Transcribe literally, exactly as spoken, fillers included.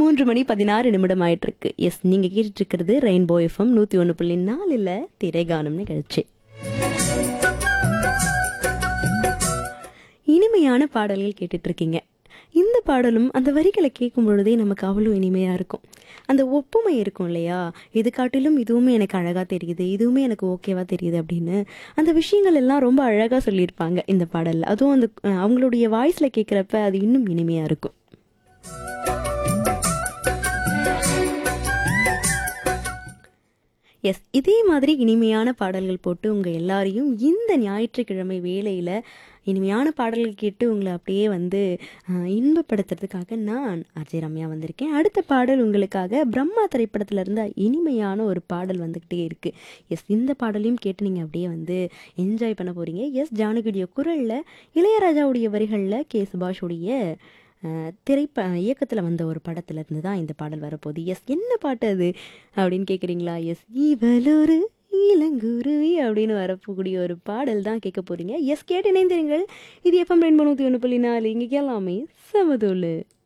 மூன்று மணி பதினாறு நிமிடம் ஆயிட்டு இருக்கு. எஸ், நீங்க கேட்டுட்டு இருக்கிறது ரெயின்போ எஃப்எம் நூத்தி ஒன்று புள்ளி நாலுல திரைகானம் நிகழ்ச்சி. இனிமையான பாடல்கள் கேட்டுட்டு இருக்கீங்க. இந்த பாடலும் அந்த வரிகளை கேட்கும் பொழுதே நமக்கு அவ்வளோ இனிமையா இருக்கும். அந்த ஒப்புமை இருக்கும் இல்லையா, இது காட்டிலும் இதுவுமே எனக்கு அழகா தெரியுது, இதுவுமே எனக்கு ஓகேவா தெரியுது அப்படின்னு அந்த விஷயங்கள் எல்லாம் ரொம்ப அழகா சொல்லியிருப்பாங்க இந்த பாடல்ல. அதுவும் அந்த அஹ், அவங்களுடைய வாய்ஸ்ல கேட்குறப்ப அது இன்னும் இனிமையா இருக்கும். எஸ், இதே மாதிரி இனிமையான பாடல்கள் போட்டு உங்கள் எல்லாரையும் இந்த ஞாயிற்றுக்கிழமை வேளையில் இனிமையான பாடல்கள் கேட்டு உங்களை அப்படியே வந்து அஹ், இன்பப்படுத்துறதுக்காக நான் அஜய் ரம்யா வந்திருக்கேன். அடுத்த பாடல் உங்களுக்காக பிரம்மா திரைப்படத்துல இருந்த இனிமையான ஒரு பாடல் வந்துக்கிட்டே இருக்குது. எஸ், இந்த பாடலையும் கேட்டு நீங்கள் அப்படியே வந்து என்ஜாய் பண்ண போகிறீங்க. எஸ், ஜானகியுடைய குரலில், இளையராஜாவுடைய வரிகளில், கே சுபாஷுடைய அஹ், திரைப்ப இயக்கத்தில் வந்த ஒரு படத்துல இருந்து தான் இந்த பாடல் வரப்போகுது. எஸ், என்ன பாட்டு அது அப்படின்னு கேட்குறீங்களா? எஸ், இவளொரு இளங்குருவி அப்படின்னு வரக்கூடிய ஒரு பாடல் தான் கேட்க போறீங்க. எஸ், கேட்டு இணைந்திருங்கள். இது எஃப்எம் ரெயின்போ நூற்றி ஒன்று புள்ளி நாலு. இங்கே எல்லாமே சமதோலு.